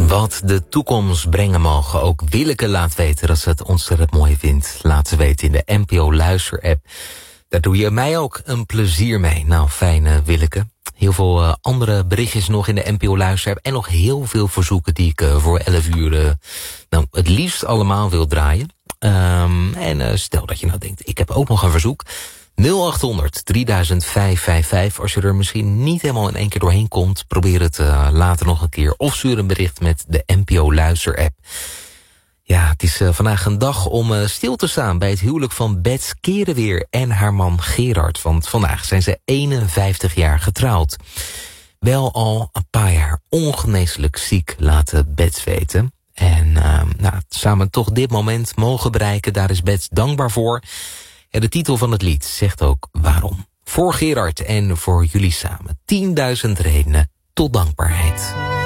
Wat de toekomst brengen mogen. Ook Willeke laat weten dat ze het ontzettend mooi vindt. Laat ze weten in de NPO Luister-app. Daar doe je mij ook een plezier mee. Nou, fijn Willeke. Heel veel andere berichtjes nog in de NPO Luister-app. En nog heel veel verzoeken die ik voor 11 uur het liefst allemaal wil draaien. Stel dat je nou denkt, ik heb ook nog een verzoek. 0800 3555. Als je er misschien niet helemaal in één keer doorheen komt, probeer het later nog een keer. Of stuur een bericht met de NPO Luister-app. Ja, het is vandaag een dag om stil te staan bij het huwelijk van Bets Kerenweer en haar man Gerard. Want vandaag zijn ze 51 jaar getrouwd. Wel al een paar jaar ongeneeslijk ziek, laten Bets weten. En samen toch dit moment mogen bereiken, daar is Bets dankbaar voor. En de titel van het lied zegt ook waarom. Voor Gerard en voor jullie samen. 10.000 redenen tot dankbaarheid.